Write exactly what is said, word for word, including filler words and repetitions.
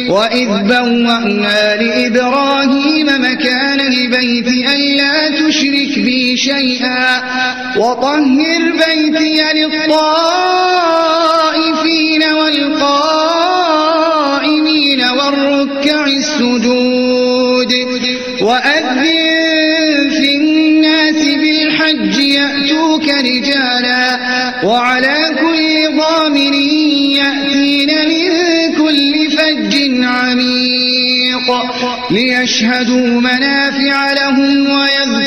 وإذ بوأنا لإبراهيم مكان البيت ألا تشرك بي شيئا وطهر بيتي للطائفين والقائمين والركع السجود وأذن في الناس بالحج يأتوك رجالا وعلى كل ضامر يأتين من كل فج عميق ليشهدوا منافع لهم ويذكروا